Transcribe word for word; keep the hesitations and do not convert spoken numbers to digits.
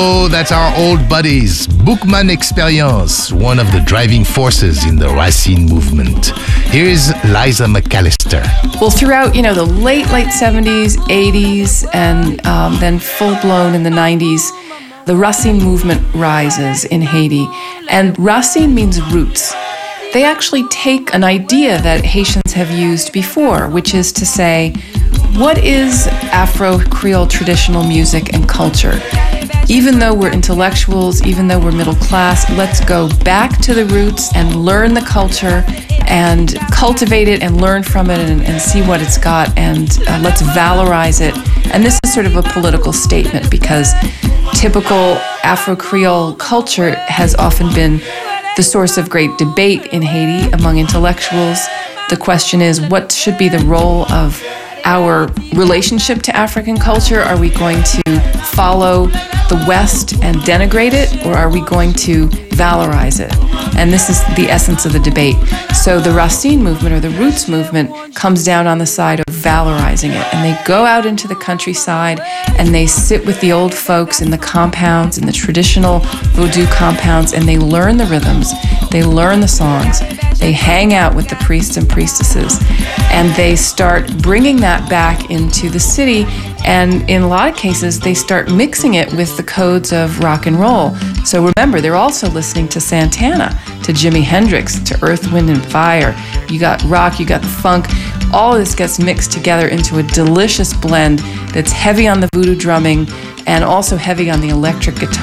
Oh, that's our old buddies. Bookman Experience, one of the driving forces in the Racine movement. Here's Liza McAllister. Well, throughout, you know, the late, late seventies, eighties, and um, then full-blown in the nineties, the Racine movement rises in Haiti. And Racine means roots. They actually take an idea that Haitians have used before, which is to say, what is Afro-Creole traditional music and culture? Even though we're intellectuals, even though we're middle class, let's go back to the roots and learn the culture and cultivate it and learn from it and, and see what it's got, and uh, let's valorize it. And this is sort of a political statement because typical Afro-Creole culture has often been the source of great debate in Haiti among intellectuals. The question is, what should be the role of our relationship to African culture? Are we going to follow the West and denigrate it, or are we going to valorize it? And this is the essence of the debate. So the Racine movement, or the Roots movement, comes down on the side of valorizing it. And they go out into the countryside and they sit with the old folks in the compounds, in the traditional Vodou compounds, and they learn the rhythms, they learn the songs, they hang out with the priests and priestesses, and they start bringing that back into the city. And in a lot of cases, they start mixing it with the codes of rock and roll. So remember, they're also listening to Santana, to Jimi Hendrix, to Earth, Wind and Fire. You got rock, you got the funk. All of this gets mixed together into a delicious blend that's heavy on the voodoo drumming and also heavy on the electric guitar.